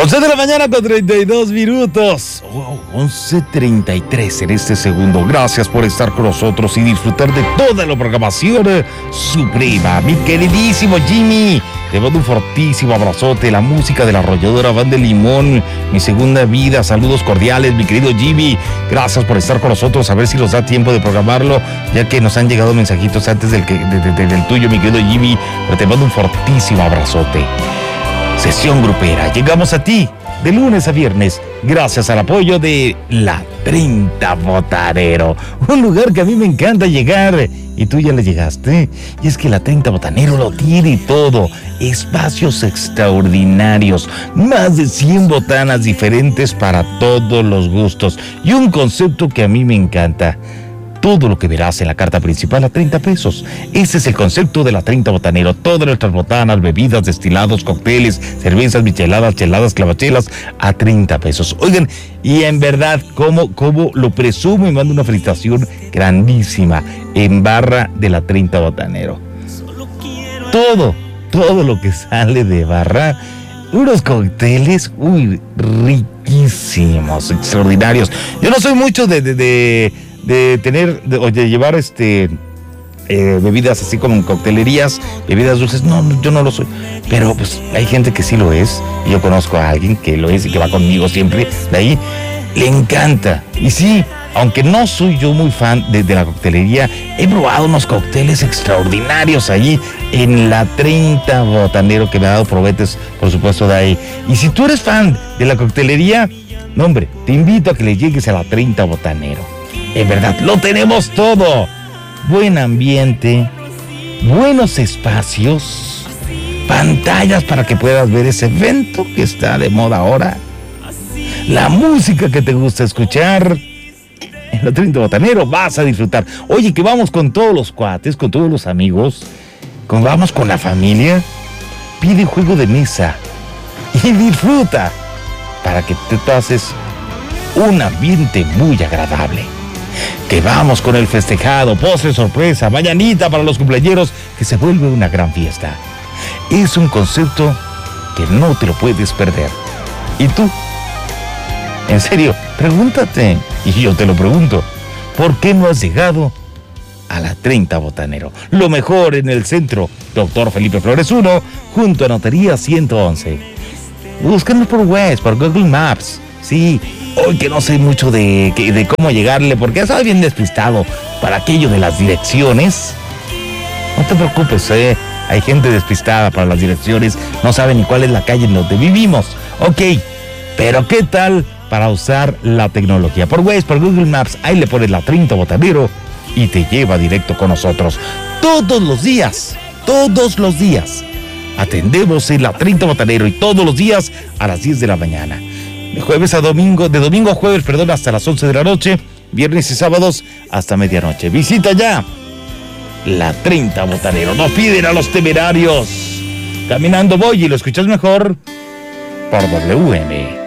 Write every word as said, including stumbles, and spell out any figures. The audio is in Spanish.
once de la mañana con treinta y dos minutos. Wow, once treinta y tres en este segundo. Gracias por estar con nosotros y disfrutar de toda la programación suprema. Mi queridísimo Jimmy, te mando un fortísimo abrazote. La música de la arrolladora Banda de Limón, mi segunda vida. Saludos cordiales, mi querido Jimmy. Gracias por estar con nosotros. A ver si nos da tiempo de programarlo, ya que nos han llegado mensajitos antes del, que, de, de, del tuyo, mi querido Jimmy. Pero te mando un fortísimo abrazote. Sesión grupera, llegamos a ti de lunes a viernes gracias al apoyo de La treinta Botanero, un lugar que a mí me encanta llegar y tú ya le llegaste. Y es que La treinta Botanero lo tiene todo, espacios extraordinarios, más de cien botanas diferentes para todos los gustos y un concepto que a mí me encanta. Todo lo que verás en la carta principal a treinta pesos. Ese es el concepto de La treinta Botanero. Todas nuestras botanas, bebidas, destilados, cócteles, cervezas, micheladas, cheladas, clavachelas a treinta pesos. Oigan, y en verdad, ¿cómo, cómo lo presumo y mando una felicitación grandísima en barra de La treinta Botanero? Todo, todo lo que sale de barra, unos cócteles, uy, riquísimos, extraordinarios. Yo no soy mucho de... de, de de tener de, o de llevar este eh, bebidas así como en coctelerías, bebidas dulces. No, yo no lo soy, pero pues hay gente que sí lo es, y yo conozco a alguien que lo es y que va conmigo siempre, de ahí le encanta. Y sí, aunque no soy yo muy fan de, de la coctelería, he probado unos cócteles extraordinarios allí en La treinta Botanero, que me ha dado probetes, por supuesto, de ahí. Y si tú eres fan de la coctelería, no hombre, te invito a que le llegues a La treinta Botanero. En verdad, lo tenemos todo. Buen ambiente, buenos espacios, pantallas para que puedas ver ese evento que está de moda ahora, la música que te gusta escuchar. En La treinta Botanero vas a disfrutar. Oye, que vamos con todos los cuates, con todos los amigos, con, vamos con la familia. Pide juego de mesa y disfruta para que te pases un ambiente muy agradable. Que vamos con el festejado, postre sorpresa, mañanita para los cumpleañeros, que se vuelve una gran fiesta. Es un concepto que no te lo puedes perder. ¿Y tú? En serio, pregúntate, y yo te lo pregunto, ¿por qué no has llegado a La treinta Botanero? Lo mejor en el centro, Doctor Felipe Flores uno, junto a Notaría ciento once. Búscanos por web, por Google Maps, sí. Hoy que no sé mucho de, de cómo llegarle, porque ya estaba bien despistado para aquello de las direcciones. No te preocupes, eh. Hay gente despistada para las direcciones, no sabe ni cuál es la calle en donde vivimos. Ok, pero ¿qué tal para usar la tecnología? Por Waze, por Google Maps, ahí le pones La treinta Botanero y te lleva directo con nosotros. Todos los días, todos los días. Atendemos en La treinta Botanero y todos los días a las diez de la mañana. De jueves a domingo, de domingo a jueves, perdón, hasta las once de la noche, viernes y sábados hasta medianoche. Visita ya La treinta Botanero. No piden a los temerarios. Caminando voy y lo escuchas mejor por W M.